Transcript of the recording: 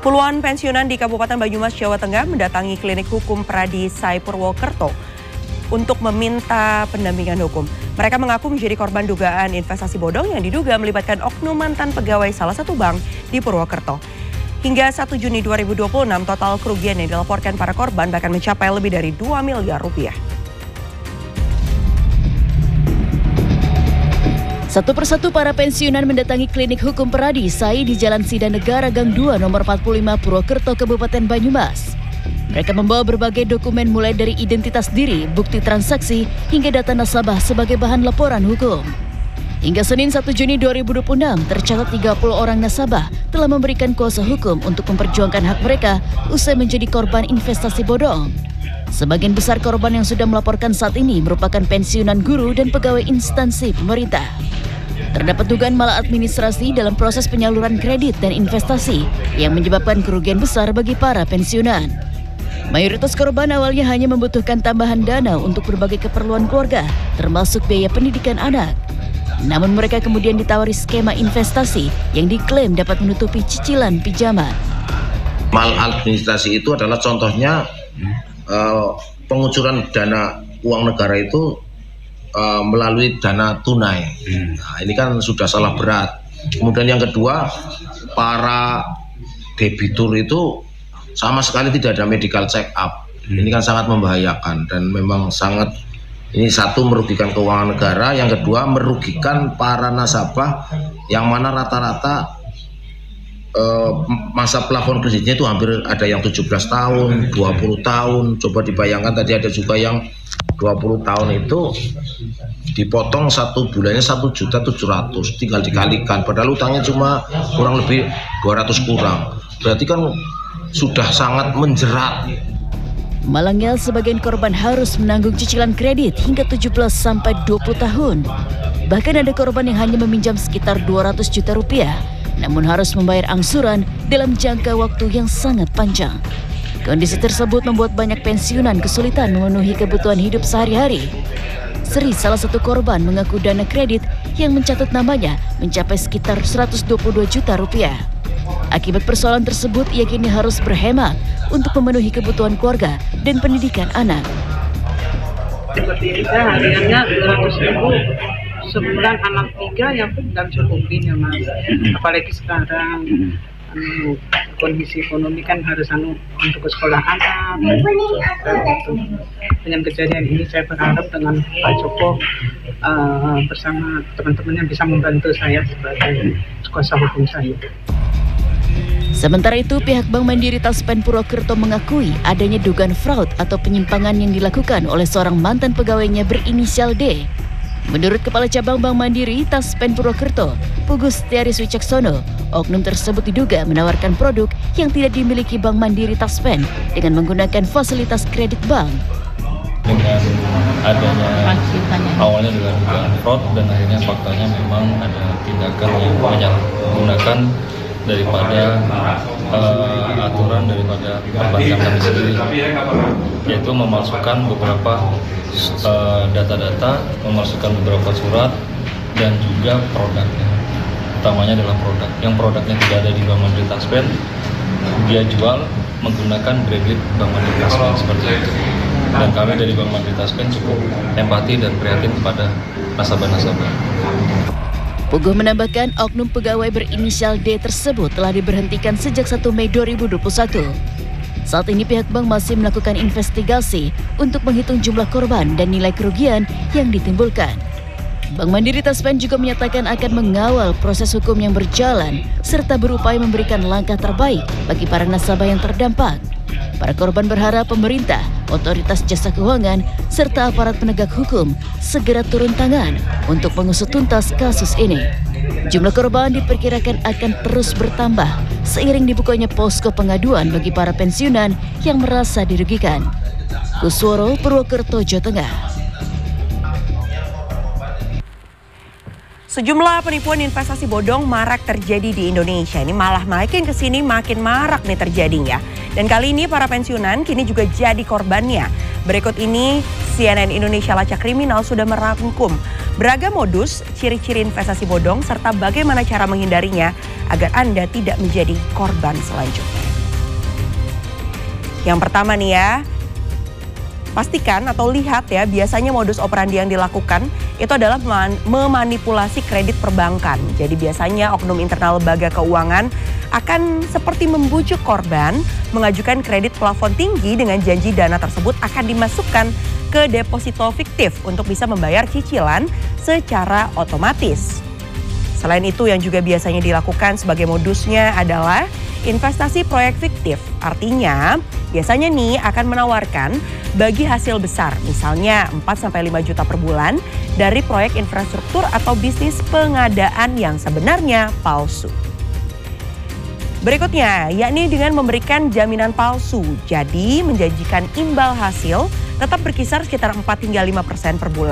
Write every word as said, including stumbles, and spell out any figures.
Puluhan pensiunan di Kabupaten Banyumas, Jawa Tengah mendatangi klinik hukum Pradi Sai Purwokerto untuk meminta pendampingan hukum. Mereka mengaku menjadi korban dugaan investasi bodong yang diduga melibatkan oknum mantan pegawai salah satu bank di Purwokerto. Hingga satu Juni dua ribu dua puluh enam, total kerugian yang dilaporkan para korban bahkan mencapai lebih dari dua miliar rupiah. Satu persatu para pensiunan mendatangi klinik hukum Pradi Sai di Jalan Sidanegara Gang dua nomor empat puluh lima Purwokerto, Kabupaten Banyumas. Mereka membawa berbagai dokumen mulai dari identitas diri, bukti transaksi, hingga data nasabah sebagai bahan laporan hukum. Hingga Senin satu Juni dua ribu dua puluh enam, tercatat tiga puluh orang nasabah telah memberikan kuasa hukum untuk memperjuangkan hak mereka usai menjadi korban investasi bodong. Sebagian besar korban yang sudah melaporkan saat ini merupakan pensiunan guru dan pegawai instansi pemerintah. Terdapat dugaan maladministrasi dalam proses penyaluran kredit dan investasi yang menyebabkan kerugian besar bagi para pensiunan. Mayoritas korban awalnya hanya membutuhkan tambahan dana untuk berbagai keperluan keluarga, termasuk biaya pendidikan anak. Namun mereka kemudian ditawari skema investasi yang diklaim dapat menutupi cicilan pinjaman. Maladministrasi itu adalah contohnya uh, pengucuran dana uang negara itu Uh, melalui dana tunai. Hmm. Nah, ini kan sudah salah berat. Kemudian yang kedua, para debitur itu sama sekali tidak ada medical check up. Hmm. Ini kan sangat membahayakan dan memang sangat, ini satu merugikan keuangan negara, yang kedua merugikan para nasabah yang mana rata-rata uh, masa plafon kreditnya itu hampir ada yang tujuh belas tahun, dua puluh tahun. Coba dibayangkan, tadi ada juga yang dua puluh tahun itu dipotong satu bulannya satu juta tujuh ratus, tinggal dikalikan, padahal utangnya cuma kurang lebih dua ratus kurang. Berarti kan sudah sangat menjerat. Malangnya sebagian korban harus menanggung cicilan kredit hingga tujuh belas sampai dua puluh tahun. Bahkan ada korban yang hanya meminjam sekitar dua ratus juta rupiah, namun harus membayar angsuran dalam jangka waktu yang sangat panjang. Kondisi tersebut membuat banyak pensiunan kesulitan memenuhi kebutuhan hidup sehari-hari. Sri, salah satu korban, mengaku dana kredit yang mencatut namanya mencapai sekitar seratus dua puluh dua juta rupiah. Akibat persoalan tersebut, ia kini harus berhemat untuk memenuhi kebutuhan keluarga dan pendidikan anak. Seperti kita hariannya dua ratus ribu sebulan, anak tiga yang tidak cukupin ya Mas. Apalagi sekarang anu, kondisi ekonomi kan harus anu untuk ke sekolah anak. Hmm. Dengan kejadian ini saya berharap dengan Pak Joko uh, bersama teman-teman yang bisa membantu saya sebagai kuasa hukum saya. Sementara itu, pihak Bank Mandiri Taspen Purwokerto mengakui adanya dugaan fraud atau penyimpangan yang dilakukan oleh seorang mantan pegawainya berinisial D. Menurut Kepala Cabang Bank Mandiri Taspen Purwokerto, Pugus Setiaris Wicaksono, oknum tersebut diduga menawarkan produk yang tidak dimiliki Bank Mandiri Taspen dengan menggunakan fasilitas kredit bank. Dengan adanya awalnya dengan dugaan fraud dan akhirnya faktanya memang ada tindakan yang menyalahgunakan daripada uh, aturan daripada perbankan kami sendiri, yaitu memasukkan beberapa uh, data-data, memasukkan beberapa surat dan juga produknya. Utamanya adalah produk. Yang produknya tidak ada di Bank Mandiri Taspen, dia jual menggunakan kredit Bank Mandiri Taspen seperti itu. Dan kami dari Bank Mandiri Taspen cukup empati dan prihatin kepada nasabah-nasabah. Puguh menambahkan oknum pegawai berinisial D tersebut telah diberhentikan sejak satu Mei dua ribu dua puluh satu. Saat ini pihak bank masih melakukan investigasi untuk menghitung jumlah korban dan nilai kerugian yang ditimbulkan. Bank Mandiri Taspen juga menyatakan akan mengawal proses hukum yang berjalan serta berupaya memberikan langkah terbaik bagi para nasabah yang terdampak. Para korban berharap pemerintah, otoritas jasa keuangan, serta aparat penegak hukum segera turun tangan untuk mengusut tuntas kasus ini. Jumlah korban diperkirakan akan terus bertambah seiring dibukanya posko pengaduan bagi para pensiunan yang merasa dirugikan. Kusworo, Purwokerto, Jawa Tengah. Sejumlah penipuan investasi bodong marak terjadi di Indonesia. Ini malah makin kesini makin marak nih terjadinya. Dan kali ini para pensiunan kini juga jadi korbannya. Berikut ini C N N Indonesia Lacak Kriminal sudah merangkum beragam modus, ciri-ciri investasi bodong, serta bagaimana cara menghindarinya agar Anda tidak menjadi korban selanjutnya. Yang pertama nih ya, pastikan atau lihat ya, biasanya modus operandi yang dilakukan itu adalah memanipulasi kredit perbankan. Jadi biasanya oknum internal lembaga keuangan akan seperti membujuk korban mengajukan kredit plafon tinggi dengan janji dana tersebut akan dimasukkan ke deposito fiktif untuk bisa membayar cicilan secara otomatis. Selain itu yang juga biasanya dilakukan sebagai modusnya adalah investasi proyek fiktif. Artinya biasanya nih akan menawarkan bagi hasil besar, misalnya empat sampai lima juta per bulan dari proyek infrastruktur atau bisnis pengadaan yang sebenarnya palsu. Berikutnya, yakni dengan memberikan jaminan palsu. Jadi menjanjikan imbal hasil tetap berkisar sekitar empat hingga lima persen per bulan.